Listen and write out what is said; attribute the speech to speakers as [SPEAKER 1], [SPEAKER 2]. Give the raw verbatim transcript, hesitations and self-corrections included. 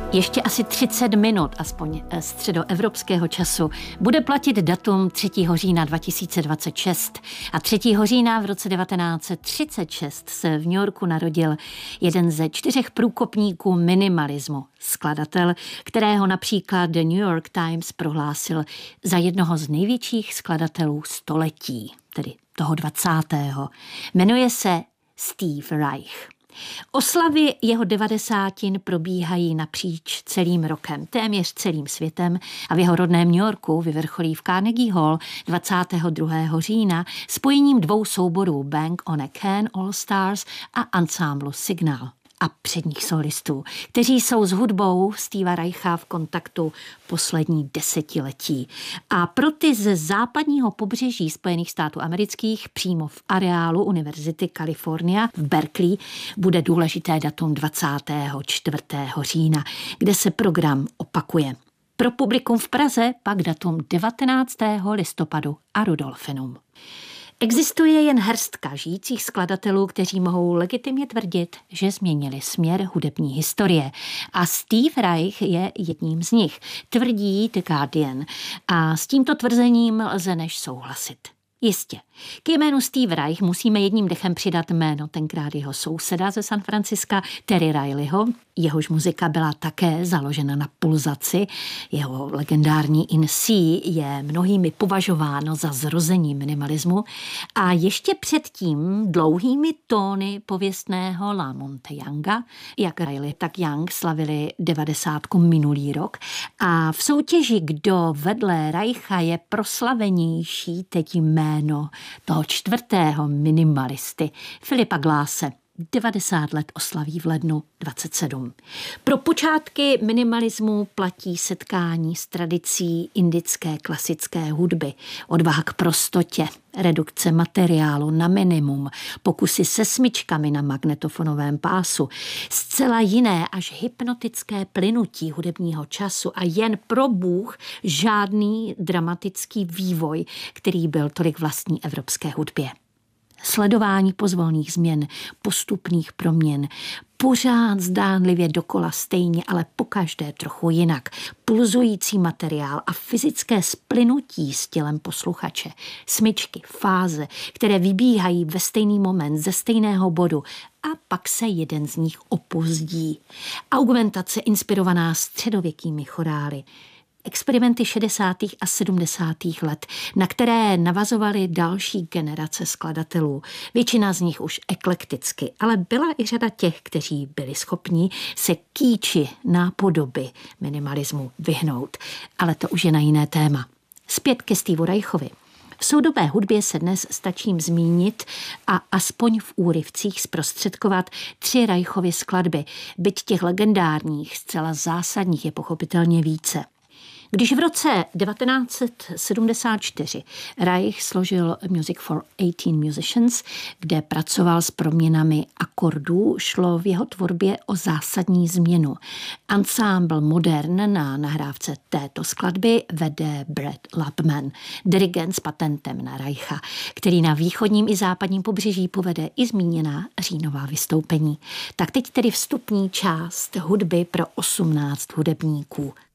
[SPEAKER 1] Ještě asi třicet minut, aspoň středoevropského času, bude platit datum třetího října dva tisíce dvacet šest. A třetího října v roce devatenáct set třicet šest se v New Yorku narodil jeden ze čtyřech průkopníků minimalismu, skladatel, kterého například The New York Times prohlásil za jednoho z největších skladatelů století, tedy toho dvacátého. Jmenuje se Steve Reich. Oslavy jeho devadesátin probíhají napříč celým rokem, téměř celým světem a v jeho rodném New Yorku vyvrcholí v Carnegie Hall dvacátého druhého října spojením dvou souborů Bang on a Can All Stars a Ensemble Signal a předních solistů, kteří jsou s hudbou Steva Reicha v kontaktu poslední desetiletí. A pro ty ze západního pobřeží Spojených států amerických přímo v areálu Univerzity California v Berkeley bude důležité datum dvacátého čtvrtého října, kde se program opakuje. Pro publikum v Praze pak datum devatenáctého listopadu a Rudolfinum. Existuje jen hrstka žijících skladatelů, kteří mohou legitimně tvrdit, že změnili směr hudební historie. A Steve Reich je jedním z nich, tvrdí The Guardian. A s tímto tvrzením lze než souhlasit. Jistě. K jménu Steve Reich musíme jedním dechem přidat jméno tenkrát jeho souseda ze San Franciska, Terry Rileyho. Jehož muzika byla také založena na pulzaci. Jeho legendární In C je mnohými považováno za zrození minimalismu. A ještě předtím dlouhými tóny pověstného La Monte Younga, jak Riley, tak Young slavili devadesátku minulý rok. A v soutěži, kdo vedle Reicha je proslavenější, teď jméno toho čtvrtého minimalisty, Philipa Glasse, devadesát let oslaví v lednu dvacet sedm. Pro počátky minimalismu platí setkání s tradicí indické klasické hudby, odvaha k prostotě, redukce materiálu na minimum, pokusy se smyčkami na magnetofonovém pásu, zcela jiné až hypnotické plynutí hudebního času a jen pro Bůh žádný dramatický vývoj, který byl tolik vlastní evropské hudbě. Sledování pozvolných změn, postupných proměn, pořád zdánlivě dokola stejně, ale pokaždé trochu jinak, pulzující materiál a fyzické splynutí s tělem posluchače, smyčky, fáze, které vybíhají ve stejný moment ze stejného bodu a pak se jeden z nich opozdí. Augmentace inspirovaná středověkými chorály. Experimenty šedesátých a sedmdesátých let, na které navazovaly další generace skladatelů. Většina z nich už eklekticky, ale byla i řada těch, kteří byli schopni se kýči nápodoby minimalismu vyhnout. Ale to už je na jiné téma. Zpět ke Steve Reichovi. V soudobé hudbě se dnes stačím zmínit a aspoň v úryvcích zprostředkovat tři Reichovy skladby, byť těch legendárních, zcela zásadních je pochopitelně více. Když v roce devatenáct set sedmdesát čtyři Reich složil Music for eighteen Musicians, kde pracoval s proměnami akordů, šlo v jeho tvorbě o zásadní změnu. Ensemble Modern na nahrávce této skladby vede Brad Lapman, dirigent s patentem na Reicha, který na východním i západním pobřeží povede i zmíněná říjnová vystoupení. Tak teď tedy vstupní část hudby pro osmnáct hudebníků.